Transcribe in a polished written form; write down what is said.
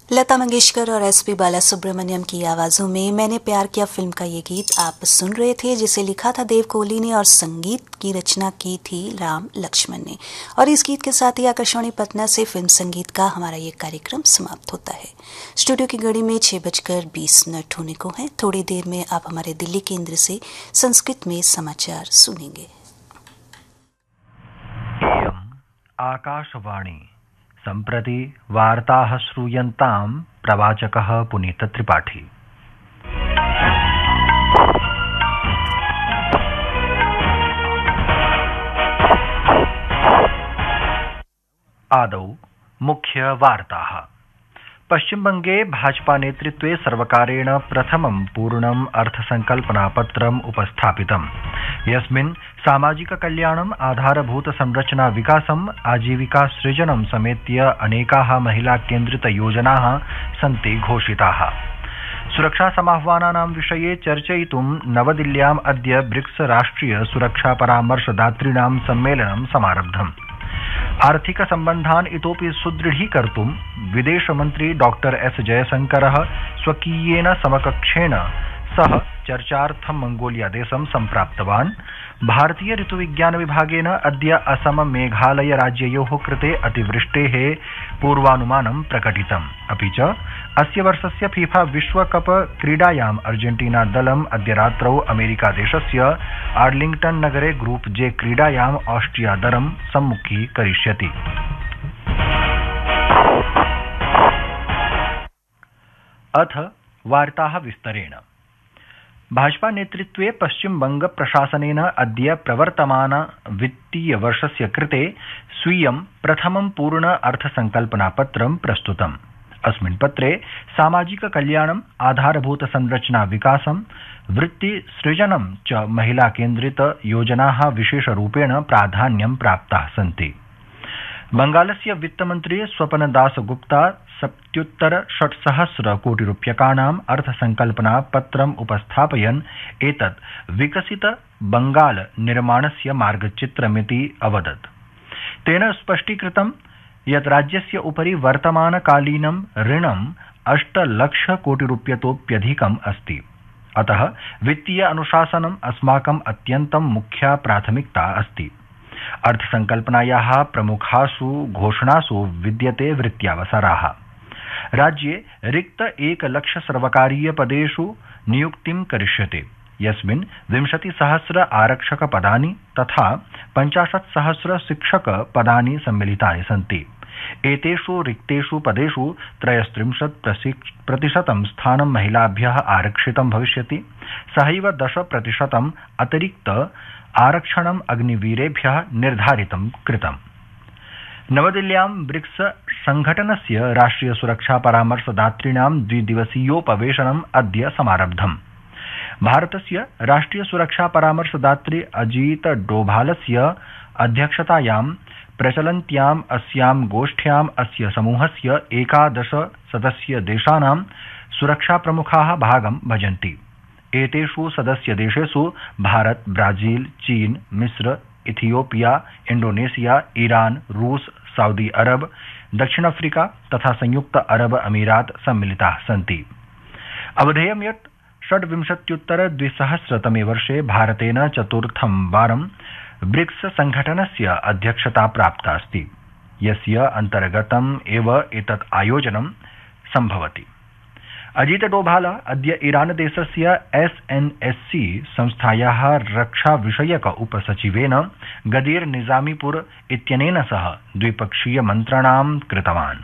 लता मंगेशकर और एसपी बालासुब्रमण्यम की आवाजों में मैंने प्यार किया फिल्म का ये गीत आप सुन रहे थे, जिसे लिखा था देव कोहली ने और संगीत की रचना की थी राम लक्ष्मण ने। और इस गीत के साथ ही आकाशवाणी पटना से फिल्म संगीत का हमारा ये कार्यक्रम समाप्त होता है। स्टूडियो की घड़ी में 6:20 होने को है। थोड़ी देर में आप हमारे दिल्ली केंद्र से संस्कृत में समाचार सुनेंगे। आकाशवाणी सम्प्रति वार्ताः श्रूयन्तां प्रवाचकः पुनीत त्रिपाठी। आदौ मुख्य वार्ताः। पश्चिमबंगे भाजपा नेतृत्वे सर्वकारेण प्रथमं पूर्णम् अर्थसंकल्पनापत्रम् उपस्थापितम्, यस्मिन् सामाजिक कल्याणम्, आधारभूत संरचना विकासम्, आजीविका सृजनं समेत्य अनेकाः महिला केन्द्रित योजनाः सन्ति घोषिताः। सुरक्षा समाह्वानानां विषये चर्चयितुं नवदिल्ल्याम् अद्य ब्रिक्स राष्ट्रिय सुरक्षा परामर्शदातॄणां सम्मेलनं समारब्धम्। आर्थिक सम्बन्धान् इतोपि सुदृढीकर्तुं विदेशमन्त्री डॉक्टर एस जयशंकरः स्वकीयेन समकक्षेण सह चर्चार्थं मंगोलियादेशं सम्प्राप्तवान्। भारतीय ऋतुविज्ञान विभागेन अद्य असम मेघालय राज्ययोः कृते अतिवृष्टेः पूर्वानुमानं प्रकटितम्। अपि च अस्य वर्षस्य फीफा विश्वकप क्रीडायाम् अर्जेंटीना दलम् अद्य रात्रौ अमेरिकादेशस्य आर्लिंग्टन नगरे ग्रुप जे क्रीडायाम् ऑस्ट्रिया दलं सम्मुखीकरिष्यति। अथ वार्ताः विस्तरेण। भाजपा नेतृत्वे पश्चिमबंग प्रशासनेन अद्य प्रवर्तमान वित्तीय वर्षस्य कृते स्वीयं प्रथमं पूर्ण अर्थसंकल्पनापत्रं प्रस्तुतम्। अस्मिन् पत्रे सामाजिक कल्याणम्, आधारभूत संरचना विकासं, वृत्ति सृजनं च महिला केन्द्रित योजनाः विशेषरूपेण प्राधान्यं प्राप्ताः सन्ति। बंगालस्य वित्तमन्त्री स्वपन दासगुप्ता 77,600 कोटिरूप्यकाणाम् अर्थसंकल्पनापत्रम् उपस्थापयन् एतत् विकसित बंगाल निर्माणस्य मार्गचित्रमिति अवदत्। तेन स्पष्टीकृतं यत् राज्यस्य उपरि वर्तमानकालीनं ऋणम् 8 लाख कोटिरूप्यतोप्यधिकम् अस्ति। अतः वित्तीय अनुशासनम् अस्माकम् अत्यन्तं मुख्या प्राथमिकता अस्ति। अर्थसंकल्पनायाः प्रमुखासु घोषणासु विद्यते वृत्त्यावसराः। राज्ये रिक्त 1 लाख सर्वकारीय पदेषु नियुक्तिं करिष्यते, यस्मिन् 20,000 आरक्षक पदानि तथा 50,000 शिक्षक पदानि सम्मिलितानि सन्ति। एतेषु रिक्तेषु पदेषु 33% स्थानं महिलाभ्यः आरक्षितं भविष्यति। सहैव 10% अतिरिक्त आरक्षणम् अग्निवीरेभ्यः निर्धारितं कृतम्। नवदिल्ल्यां ब्रिक्स संघटनस्य राष्ट्रिय सुरक्षा परामर्शदातॄणां द्विदिवसीयोपवेशनम् अद्य समारब्धम्। भारतस्य राष्ट्रिय सुरक्षा परामर्शदात्री अजीत डोभालस्य अध्यक्षतायां प्रचलन्त्याम् अस्यां गोष्ठ्याम् अस्य समूहस्य 11 सदस्य देशानां सुरक्षा प्रमुखाः भागं भजन्ति। एतेषु सदस्य देशेषु भारत, ब्राजील, चीन, मिस्र, इथियोपिया, इंडोनेशिया, ईरान, रूस, सऊदी अरब, दक्षिण अफ्रीका तथा संयुक्त अरब अमीरात सम्मिलिताः सन्ति। अवधेयं यत् 26-2000 वर्षे भारतेन चतुर्थं वारं ब्रिक्स संघटनस्य अध्यक्षता प्राप्ता अस्ति, यस्य अन्तर्गतम् एव एतत् आयोजनं सम्भवति। अजीत डोभाल अद्य ईरान देशस्य SNSC संस्थायाः रक्षा विषयक उपसचिवेन गदीर निजामीपुर इत्यनेन सह द्विपक्षीय मन्त्रणां कृतवान्।